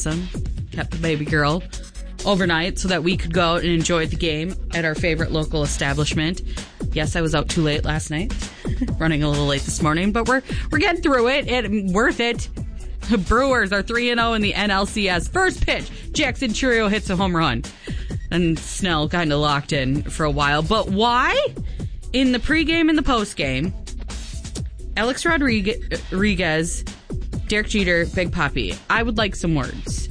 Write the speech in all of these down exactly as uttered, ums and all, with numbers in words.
Wilson kept the baby girl overnight so that we could go out and enjoy the game at our favorite local establishment. Yes, I was out too late last night, running a little late this morning, but we're we're getting through it. It worth it. The Brewers are three and oh in the N L C S. First pitch, Jackson Chourio hits a home run. And Snell kind of locked in for a while. But why? In the pregame and the postgame, Alex Rodriguez, Derek Jeter, Big Papi. I would like some words.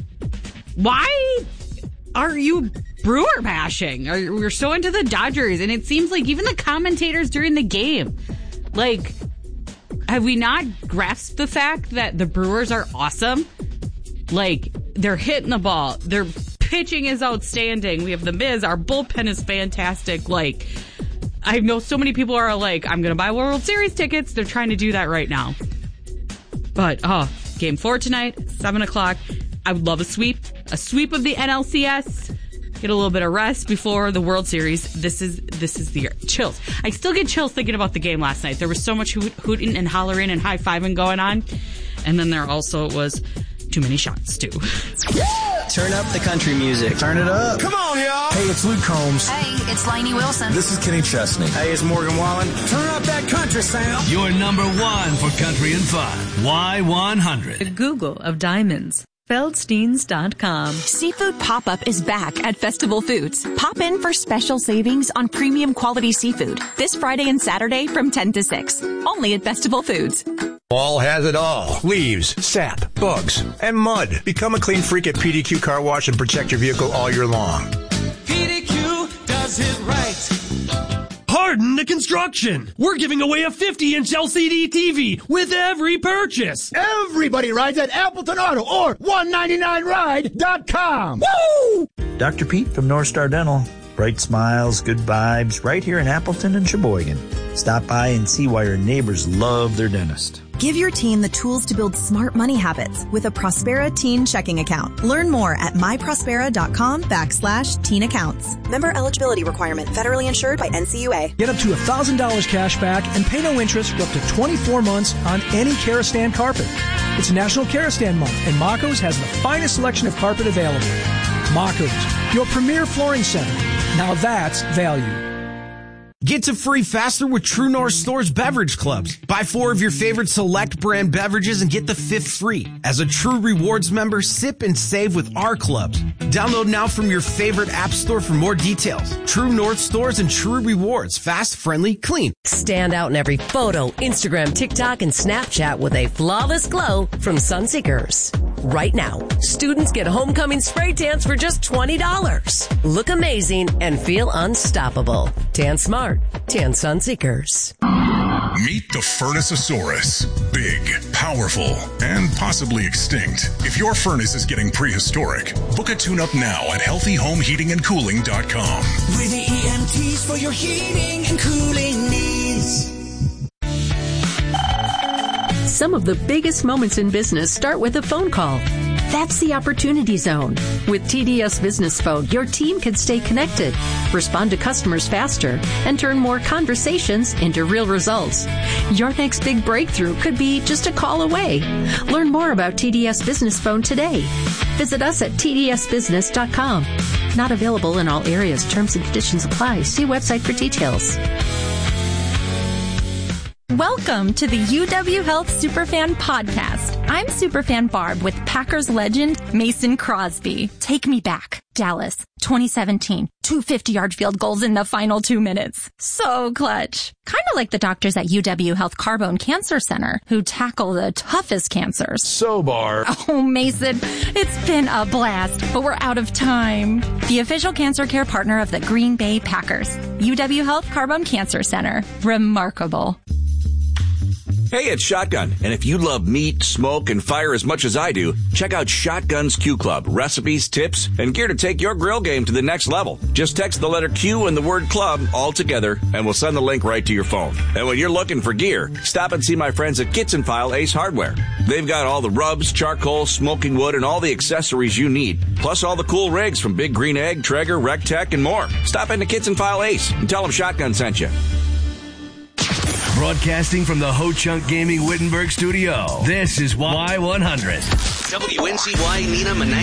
Why are you Brewer bashing? Are, we're so into the Dodgers, and it seems like even the commentators during the game, like, have we not grasped the fact that the Brewers are awesome? Like, they're hitting the ball. Their pitching is outstanding. We have the Miz. Our bullpen is fantastic. Like, I know so many people are like, I'm going to buy World Series tickets. They're trying to do that right now. But, oh, game four tonight, seven o'clock. I would love a sweep. A sweep of the N L C S. Get a little bit of rest before the World Series. This is this is the year. Chills. I still get chills thinking about the game last night. There was so much hoot, hooting and hollering and high-fiving going on. And then there also was too many shots, too. Turn up the country music. Turn it up. Come on, y'all. Hey, it's Luke Combs. Hey, it's Lainey Wilson. This is Kenny Chesney. Hey, it's Morgan Wallen. Turn up that country sound. You're number one for country and fun. Y one hundred. The Google of diamonds. Feldsteins dot com. Seafood Pop-Up is back at Festival Foods. Pop in for special savings on premium quality seafood this Friday and Saturday from ten to six. Only at Festival Foods. All has it all. Leaves, sap, bugs, and mud. Become a clean freak at P D Q Car Wash and protect your vehicle all year long. P D Q does it right. Pardon the construction. We're giving away a fifty inch L C D T V with every purchase. Everybody rides at Appleton Auto or one ninety-nine ride dot com. Woo! Doctor Pete from North Star Dental. Bright smiles, good vibes, right here in Appleton and Sheboygan. Stop by and see why your neighbors love their dentist. Give your teen the tools to build smart money habits with a Prospera teen checking account. Learn more at myprospera.com backslash teen accounts. Member eligibility requirement. Federally insured by N C U A. Get up to one thousand dollars cash back and pay no interest for up to twenty-four months on any Karastan carpet. It's National Karastan Month, and Mako's has the finest selection of carpet available. Mako's, your premier flooring center. Now that's value. Get to free faster with True North Store's beverage clubs. Buy four of your favorite select brand beverages and get the fifth free. As a True Rewards member, sip and save with our clubs. Download now from your favorite app store for more details. True North Stores and True Rewards. Fast, friendly, clean. Stand out in every photo, Instagram, TikTok, and Snapchat with a flawless glow from Sunseekers. Right now, students get homecoming spray tans for just twenty dollars. Look amazing and feel unstoppable. Tan smart. Tan Sunseekers. Meet the Furnacesaurus. Big, powerful, and possibly extinct. If your furnace is getting prehistoric, book a tune-up now at healthy home heating and cooling dot com. With the E M Ts for your heating and cooling needs. Some of the biggest moments in business start with a phone call. That's the Opportunity Zone. With T D S Business Phone, your team can stay connected, respond to customers faster, and turn more conversations into real results. Your next big breakthrough could be just a call away. Learn more about T D S Business Phone today. Visit us at T D S business dot com. Not available in all areas. Terms and conditions apply. See website for details. Welcome to the U W Health Superfan Podcast. I'm Superfan Barb with Packers legend Mason Crosby. Take me back. Dallas, twenty seventeen. Two fifty-yard field goals in the final two minutes. So clutch. Kind of like the doctors at U W Health Carbone Cancer Center who tackle the toughest cancers. So, Barb. Oh, Mason, it's been a blast, but we're out of time. The official cancer care partner of the Green Bay Packers. U W Health Carbone Cancer Center. Remarkable. Hey, it's Shotgun, and if you love meat, smoke, and fire as much as I do, check out Shotgun's Q Club. Recipes, tips, and gear to take your grill game to the next level. Just text the letter Q and the word club all together, and we'll send the link right to your phone. And when you're looking for gear, stop and see my friends at Kitson File Ace Hardware. They've got all the rubs, charcoal, smoking wood, and all the accessories you need, plus all the cool rigs from Big Green Egg, Traeger, Rectech, and more. Stop into Kitson File Ace and tell them Shotgun sent you. Broadcasting from the Ho Chunk Gaming Wittenberg studio, this is Y one hundred. W N C Y Neenah Menasha.